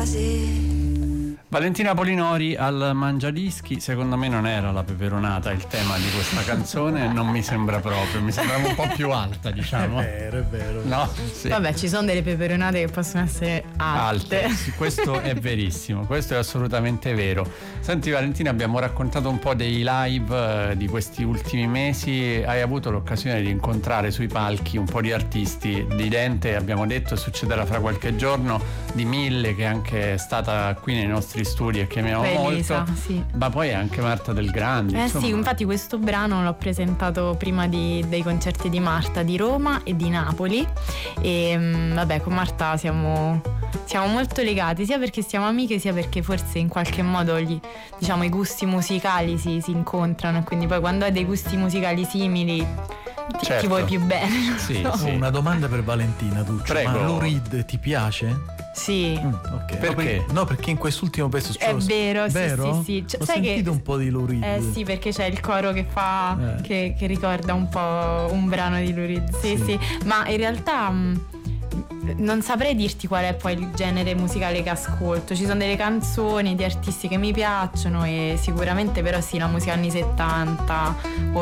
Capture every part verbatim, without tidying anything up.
frasi. Valentina Polinori al Mangiadischi, secondo me non era la peperonata il tema di questa canzone, non mi sembra proprio, mi sembrava un po' più alta, diciamo. È vero, è vero. No? Sì. Vabbè, ci sono delle peperonate che possono essere alte. Alte, sì, questo è verissimo, questo è assolutamente vero. Senti Valentina, abbiamo raccontato un po' dei live eh, di questi ultimi mesi, hai avuto l'occasione di incontrare sui palchi un po' di artisti, di Dente abbiamo detto, succederà fra qualche giorno, di Mille che è anche stata qui nei nostri studi e che mi amo Elisa, molto, sì. Ma poi anche Marta Del Grandi. Eh insomma. sì, infatti questo brano l'ho presentato prima di, dei concerti di Marta di Roma e di Napoli e mh, vabbè, con Marta siamo, siamo molto legati, sia perché siamo amiche sia perché forse in qualche modo gli, diciamo, i gusti musicali si, si incontrano e quindi poi quando hai dei gusti musicali simili ti, certo. ti vuoi più bene. Sì, so. sì. Ho una domanda per Valentina, Tuccio. Prego. Ma Lou Reed ti piace? Sì. Mm, ok. Perché? No, perché? No, perché in quest'ultimo pezzo È vero, sì, vero? sì, sì. Cioè, Ho sai sentito che, un po' di Lou Reed. Eh sì, perché c'è il coro che fa Eh. che, che ricorda un po' un brano di Lou Reed. Sì, Sì. sì, ma in realtà mh, non saprei dirti qual è poi il genere musicale che ascolto. Ci sono delle canzoni di artisti che mi piacciono e sicuramente però sì, la musica anni settanta,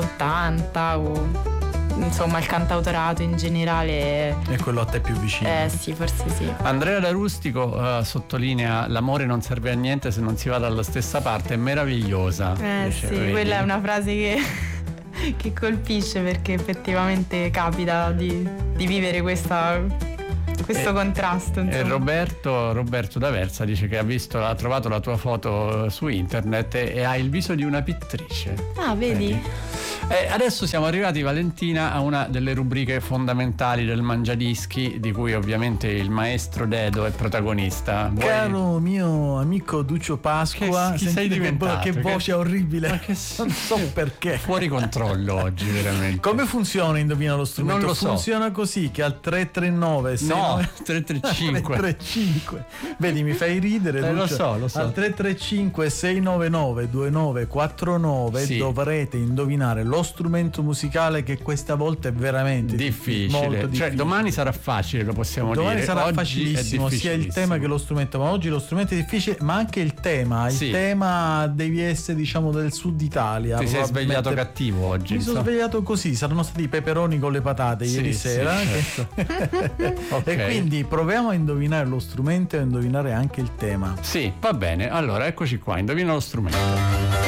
ottanta o insomma il cantautorato in generale. È quello a te più vicino. Eh sì, forse sì. Andrea da Rustico eh, sottolinea: l'amore non serve a niente se non si va dalla stessa parte, è meravigliosa. Eh Dice, sì, vedi? quella è una frase che, che colpisce perché effettivamente capita di, di vivere questa, questo E- contrasto. E Insomma. Roberto, Roberto D'Aversa dice che ha visto, ha trovato la tua foto su internet e, e ha il viso di una pittrice. Ah, vedi? Eh, adesso siamo arrivati, Valentina, a una delle rubriche fondamentali del Mangiadischi, di cui ovviamente il maestro Dedo è protagonista. Vuoi- Caro mio amico Duccio Pasqua, Che- chi sei sentite che, diventato? che Che- voce orribile. Ma che non so perché. Fuori controllo oggi, veramente. Come funziona, indovina lo strumento? Non lo so. Funziona così che al tre tre nove No, tre tre cinque. tre tre cinque. Vedi, mi fai ridere. Eh, lo Duccio. so, lo so. Al tre tre cinque sei nove nove due nove quattro nove Sì. dovrete indovinare lo strumento musicale, che questa volta è veramente Difficile. molto Cioè, difficile. domani sarà facile, lo possiamo Domani dire. sarà Oggi facilissimo, è sia il difficilissimo. tema che lo strumento, ma oggi lo strumento è difficile, ma anche il tema. Il Sì. tema devi essere, diciamo, del sud Italia. Ti sei probabilmente. svegliato cattivo oggi. Mi sono insomma. svegliato così, saranno stati i peperoni con le patate Sì, ieri sì, sera. certo. Ok. E quindi proviamo a indovinare lo strumento e a indovinare anche il tema. Sì, va bene. Allora, eccoci qua. Indovina lo strumento.